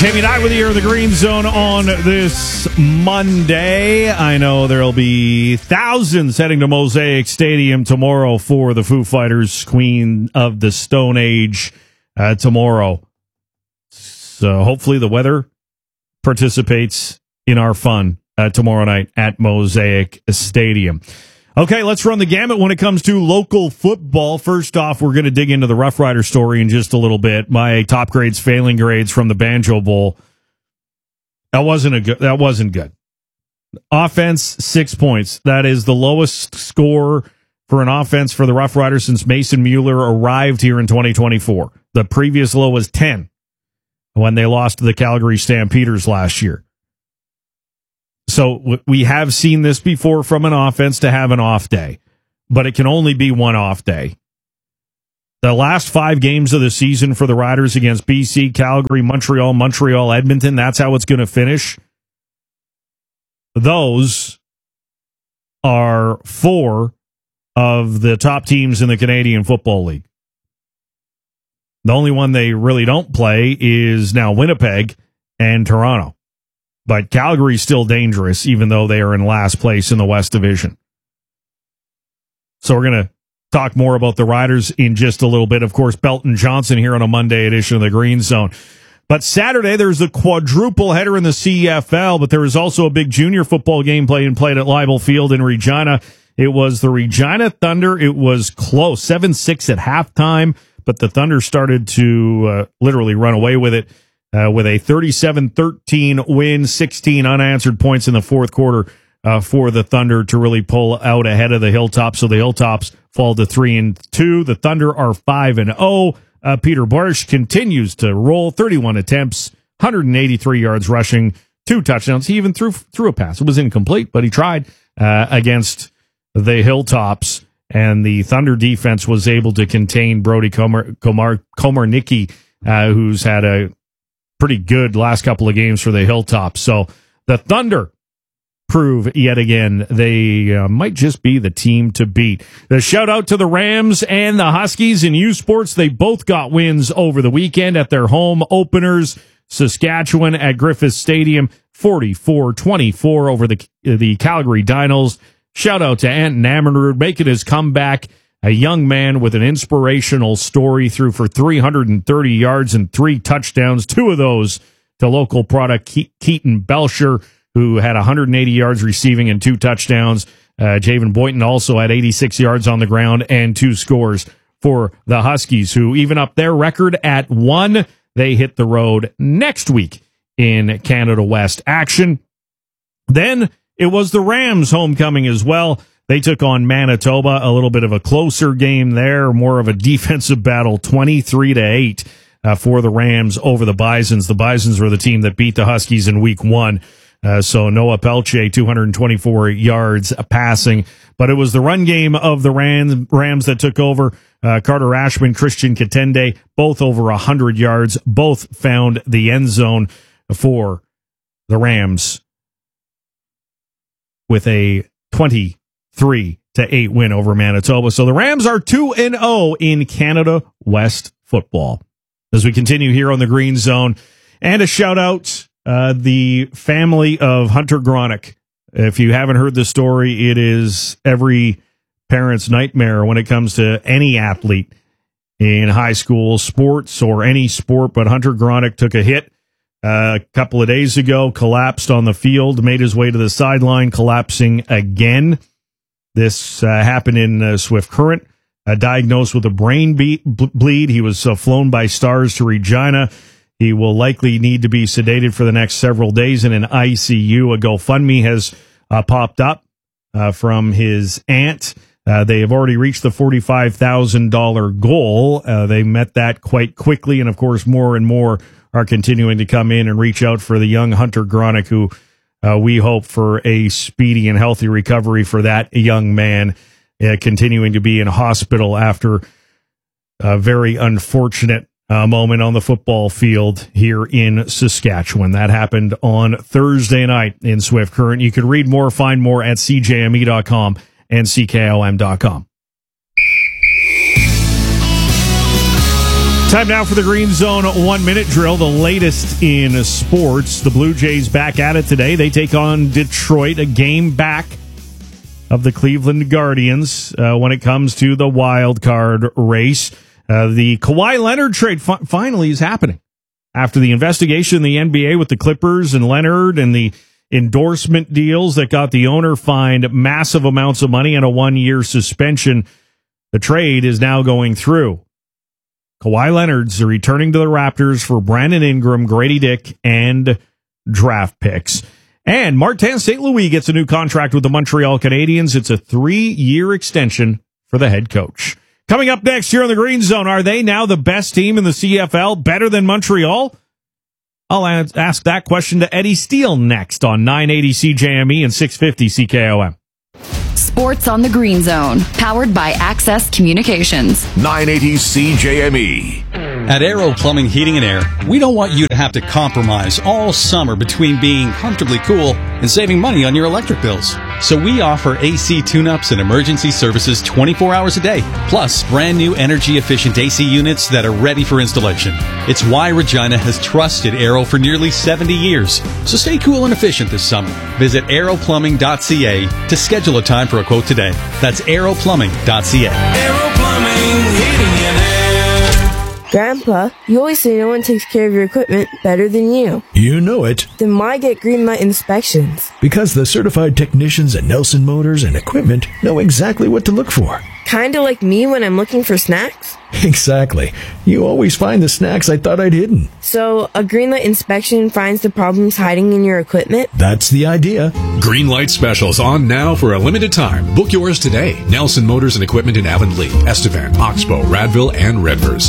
Jamie Knight with you here in the Green Zone on this Monday. I know there'll be thousands heading to Mosaic Stadium tomorrow for the Foo Fighters' Queen of the Stone Age tomorrow. So hopefully the weather participates in our fun tomorrow night at Mosaic Stadium. Okay, let's run the gamut when it comes to local football. First off, we're going to dig into the Rough Rider story in just a little bit. My top grades, failing grades from the Banjo Bowl. That wasn't good. Offense, 6 points. That is the lowest score for an offense for the Rough Riders since Mason Mueller arrived here in 2024. The previous low was 10 when they lost to the Calgary Stampeders last year. So we have seen this before from an offense to have an off day, but it can only be one off day. The last 5 games of the season for the Riders against BC, Calgary, Montreal, Edmonton, that's how it's going to finish. Those are 4 of the top teams in the Canadian Football League. The only one they really don't play is now Winnipeg and Toronto. But Calgary's still dangerous, even though they are in last place in the West Division. So we're going to talk more about the Riders in just a little bit. Of course, Belton Johnson here on a Monday edition of the Green Zone. But Saturday, there's a quadruple header in the CFL, but there was also a big junior football game played at Leibel Field in Regina. It was the Regina Thunder. It was close, 7-6 at halftime, but the Thunder started to literally run away with it. With a 37-13 win, 16 unanswered points in the fourth quarter for the Thunder to really pull out ahead of the Hilltops. So the Hilltops fall to 3-2. The Thunder are 5-0. Peter Barsh continues to roll, 31 attempts, 183 yards rushing, 2 touchdowns. He even threw a pass. It was incomplete, but he tried against the Hilltops. And the Thunder defense was able to contain Brody Komarnicki, who's had a pretty good last couple of games for the Hilltops. So the Thunder prove yet again they might just be the team to beat. The shout out to the Rams and the Huskies in U Sports. They both got wins over the weekend at their home openers. Saskatchewan at Griffith Stadium, 44-24 over the Calgary Dinos. Shout out to Anton Ammerud making his comeback. A young man with an inspirational story, threw for 330 yards and 3 touchdowns, 2 of those to local product Keaton Belcher, who had 180 yards receiving and 2 touchdowns. Javen Boynton also had 86 yards on the ground and 2 scores for the Huskies, who even up their record at 1. They hit the road next week in Canada West action. Then it was the Rams' homecoming as well. They took on Manitoba, a little bit of a closer game there, more of a defensive battle, 23-8 for the Rams over the Bisons. The Bisons were the team that beat the Huskies in week 1. So Noah Pelche, 224 yards passing. But it was the run game of the Rams that took over. Carter Ashman, Christian Katende, both over 100 yards, both found the end zone for the Rams with a 23-8 win over Manitoba. So the Rams are 2-0 in Canada West football. As we continue here on the Green Zone, and a shout out the family of Hunter Gronick. If you haven't heard the story, it is every parent's nightmare when it comes to any athlete in high school sports or any sport. But Hunter Gronick took a hit a couple of days ago, collapsed on the field, made his way to the sideline, collapsing again. This happened in Swift Current. Diagnosed with a brain bleed. He was flown by Stars to Regina. He will likely need to be sedated for the next several days in an ICU. A GoFundMe has popped up from his aunt. They have already reached the $45,000 goal. They met that quite quickly, and of course, more and more are continuing to come in and reach out for the young Hunter Gronick, who we hope for a speedy and healthy recovery for that young man, continuing to be in hospital after a very unfortunate moment on the football field here in Saskatchewan. That happened on Thursday night in Swift Current. You can read more, find more at cjme.com and ckom.com. Time now for the Green Zone 1 Minute Drill, the latest in sports. The Blue Jays back at it today. They take on Detroit, a game back of the Cleveland Guardians when it comes to the wild card race. The Kawhi Leonard trade finally is happening after the investigation in the NBA with the Clippers and Leonard and the endorsement deals that got the owner fined massive amounts of money and a 1-year suspension. The trade is now going through. Kawhi Leonard's returning to the Raptors for Brandon Ingram, Grady Dick, and draft picks. And Martin St. Louis gets a new contract with the Montreal Canadiens. It's a 3-year extension for the head coach. Coming up next here on the Green Zone, are they now the best team in the CFL, better than Montreal? I'll ask that question to Eddie Steele next on 980 CJME and 650 CKOM. Sports on the Green Zone, powered by Access Communications. 980 CJME. At Aero Plumbing, Heating, and Air, we don't want you to have to compromise all summer between being comfortably cool and saving money on your electric bills. So we offer AC tune-ups and emergency services 24 hours a day, plus brand new energy-efficient AC units that are ready for installation. It's why Regina has trusted Aero for nearly 70 years. So stay cool and efficient this summer. Visit aeroplumbing.ca to schedule a time for a quote today. That's aeroplumbing.ca. Aero Plumbing, Heating, and Air. Grandpa, you always say no one takes care of your equipment better than you. You know it. Then why get Greenlight inspections? Because the certified technicians at Nelson Motors and Equipment know exactly what to look for. Kinda like me when I'm looking for snacks? Exactly. You always find the snacks I thought I'd hidden. So, a Greenlight inspection finds the problems hiding in your equipment? That's the idea. Greenlight specials on now for a limited time. Book yours today. Nelson Motors and Equipment in Avonlea, Estevan, Oxbow, Radville, and Redvers.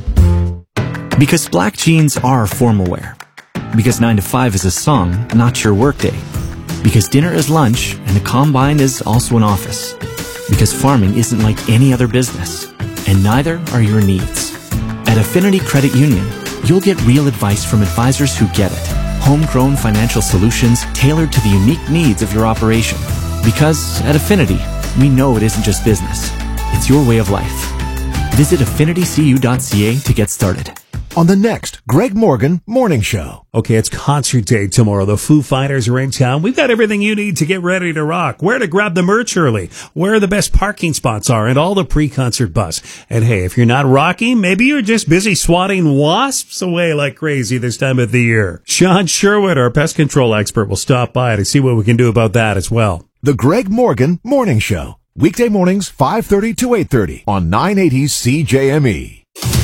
Because black jeans are formal wear. Because 9 to 5 is a song, not your workday. Because dinner is lunch and the combine is also an office. Because farming isn't like any other business. And neither are your needs. At Affinity Credit Union, you'll get real advice from advisors who get it. Homegrown financial solutions tailored to the unique needs of your operation. Because at Affinity, we know it isn't just business. It's your way of life. Visit affinitycu.ca to get started. On the next Greg Morgan Morning Show. Okay, it's concert day tomorrow. The Foo Fighters are in town. We've got everything you need to get ready to rock. Where to grab the merch early, where the best parking spots are, and all the pre-concert buzz. And hey, if you're not rocking, maybe you're just busy swatting wasps away like crazy this time of the year. Sean Sherwood, our pest control expert, will stop by to see what we can do about that as well. The Greg Morgan Morning Show. Weekday mornings, 5:30 to 8:30 on 980 CJME.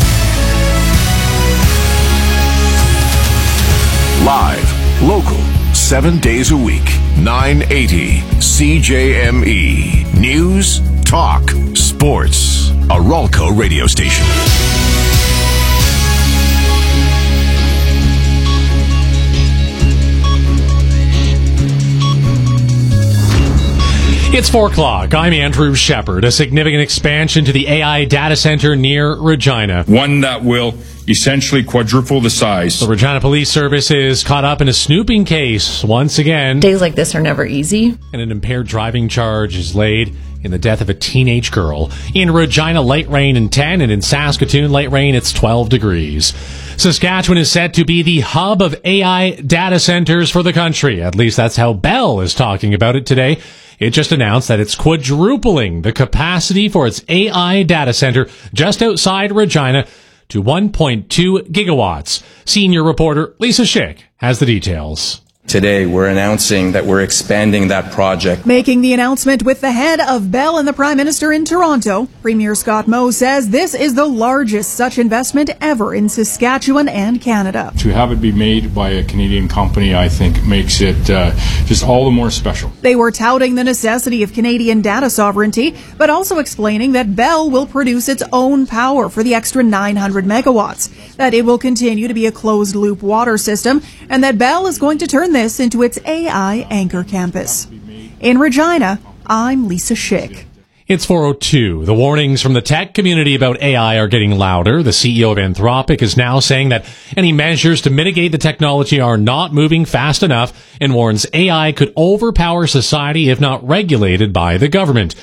Live, local, 7 days a week, 980 CJME. News, talk, sports. A Ralco radio station. It's 4 o'clock. I'm Andrew Shepard. A significant expansion to the AI data center near Regina. One that will essentially quadruple the size. The Regina Police Service is caught up in a snooping case once again. Days like this are never easy. And an impaired driving charge is laid in the death of a teenage girl. In Regina, light rain and 10, and in Saskatoon, light rain, it's 12 degrees. Saskatchewan is set to be the hub of AI data centers for the country. At least that's how Bell is talking about it today. It just announced that it's quadrupling the capacity for its AI data center just outside Regina to 1.2 gigawatts. Senior reporter Lisa Schick has the details. Today, we're announcing that we're expanding that project. Making the announcement with the head of Bell and the Prime Minister in Toronto, Premier Scott Moe says this is the largest such investment ever in Saskatchewan and Canada. To have it be made by a Canadian company, I think, makes it just all the more special. They were touting the necessity of Canadian data sovereignty, but also explaining that Bell will produce its own power for the extra 900 megawatts, that it will continue to be a closed-loop water system, and that Bell is going to turn this into its AI anchor campus. In Regina, I'm Lisa Schick. It's 4:02. The warnings from the tech community about AI are getting louder. The CEO of Anthropic is now saying that any measures to mitigate the technology are not moving fast enough and warns AI could overpower society if not regulated by the government.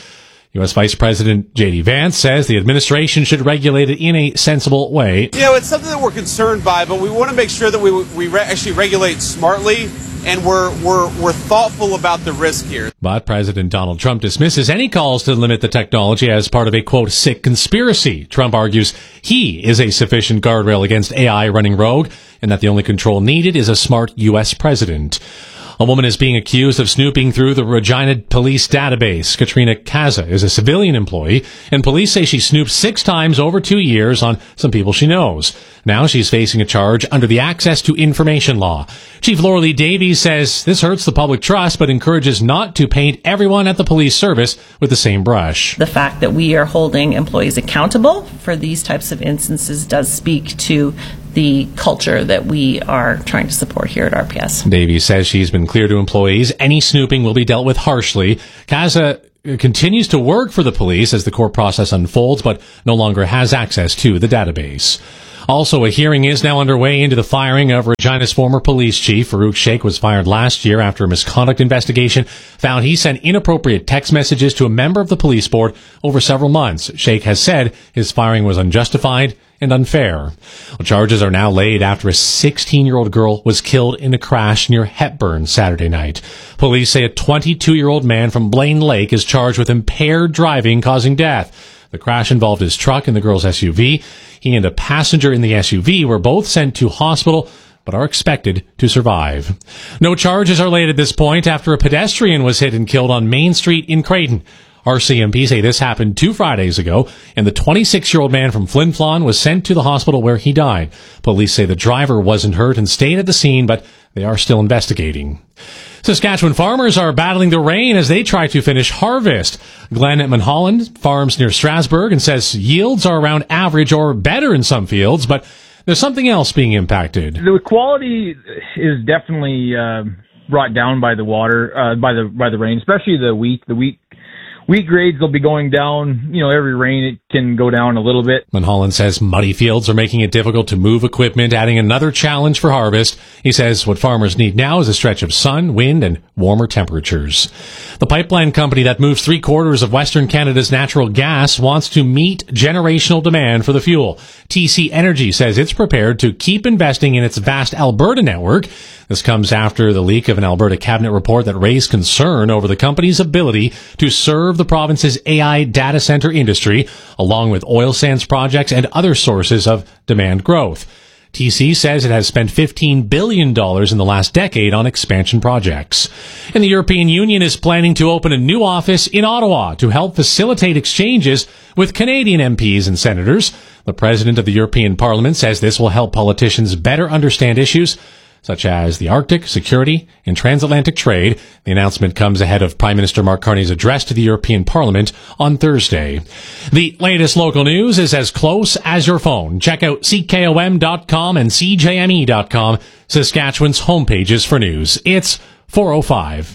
U.S. Vice President J.D. Vance says the administration should regulate it in a sensible way. It's something that we're concerned by, but we want to make sure that we actually regulate smartly, and we're thoughtful about the risk here. But President Donald Trump dismisses any calls to limit the technology as part of a, quote, sick conspiracy. Trump argues he is a sufficient guardrail against AI running rogue, and that the only control needed is a smart U.S. president. A woman is being accused of snooping through the Regina police database. Katrina Kaza is a civilian employee, and police say she snooped 6 times over 2 years on some people she knows. Now she's facing a charge under the Access to Information Law. Chief Laura Lee Davies says this hurts the public trust, but encourages not to paint everyone at the police service with the same brush. The fact that we are holding employees accountable for these types of instances does speak to the culture that we are trying to support here at RPS. Davies says she's been clear to employees any snooping will be dealt with harshly. Kaza continues to work for the police as the court process unfolds, but no longer has access to the database. Also, a hearing is now underway into the firing of Regina's former police chief. Farouk Sheikh was fired last year after a misconduct investigation found he sent inappropriate text messages to a member of the police board over several months. Sheikh has said his firing was unjustified and unfair. Charges are now laid after a 16-year-old girl was killed in a crash near Hepburn Saturday night. Police say a 22-year-old man from Blaine Lake is charged with impaired driving causing death. The crash involved his truck and the girl's SUV. He and a passenger in the SUV were both sent to hospital, but are expected to survive. No charges are laid at this point after a pedestrian was hit and killed on Main Street in Creighton. RCMP say this happened 2 Fridays ago, and the 26-year-old man from Flin Flon was sent to the hospital where he died. Police say the driver wasn't hurt and stayed at the scene, but they are still investigating. Saskatchewan farmers are battling the rain as they try to finish harvest. Glenn at Mulholland farms near Strasbourg and says yields are around average or better in some fields, but there's something else being impacted. The quality is definitely brought down by the water, by the rain, especially the wheat. The wheat grades will be going down. Every rain it can go down a little bit. Mulholland says muddy fields are making it difficult to move equipment, adding another challenge for harvest. He says what farmers need now is a stretch of sun, wind, and warmer temperatures. The pipeline company that moves 3/4 of Western Canada's natural gas wants to meet generational demand for the fuel. TC Energy says it's prepared to keep investing in its vast Alberta network. This comes after the leak of an Alberta cabinet report that raised concern over the company's ability to serve the province's AI data center industry, along with oil sands projects and other sources of demand growth. TC says it has spent $15 billion in the last decade on expansion projects. And the European Union is planning to open a new office in Ottawa to help facilitate exchanges with Canadian MPs and senators. The president of the European Parliament says this will help politicians better understand issues such as the Arctic, security, and transatlantic trade. The announcement comes ahead of Prime Minister Mark Carney's address to the European Parliament on Thursday. The latest local news is as close as your phone. Check out CKOM.com and CJME.com, Saskatchewan's homepages for news. It's 4:05.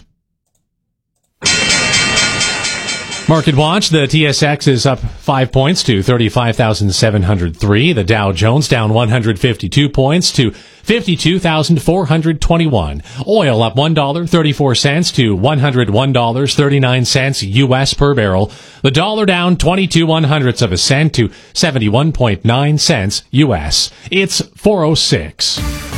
Market Watch, the TSX is up 5 points to 35,703. The Dow Jones down 152 points to 52,421. Oil up $1.34 to $101.39 U.S. per barrel. The dollar down 22 cents to 71.9 cents U.S. It's 4:06.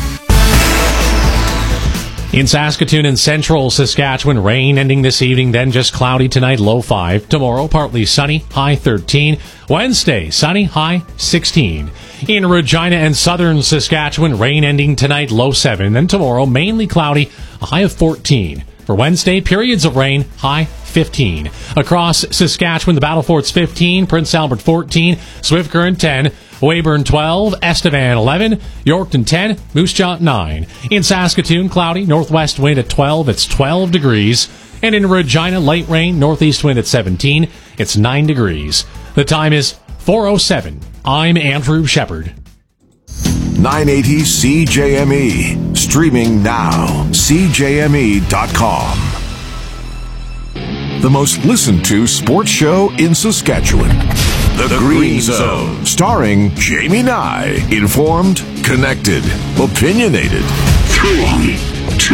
In Saskatoon and central Saskatchewan, rain ending this evening, then just cloudy tonight, low 5. Tomorrow, partly sunny, high 13. Wednesday, sunny, high 16. In Regina and southern Saskatchewan, rain ending tonight, low 7. Then tomorrow, mainly cloudy, a high of 14. For Wednesday, periods of rain, high 15. Across Saskatchewan, the Battlefort's 15, Prince Albert 14, Swift Current 10, Weyburn 12, Estevan 11, Yorkton 10, Moose Jaw 9. In Saskatoon, cloudy, northwest wind at 12, it's 12 degrees. And in Regina, light rain, northeast wind at 17, it's 9 degrees. The time is 4:07. I'm Andrew Shepard. 980 CJME. Streaming now. CJME.com. The most listened to sports show in Saskatchewan. The Green Zone. Starring Jamie Nye. Informed, connected, opinionated. 3,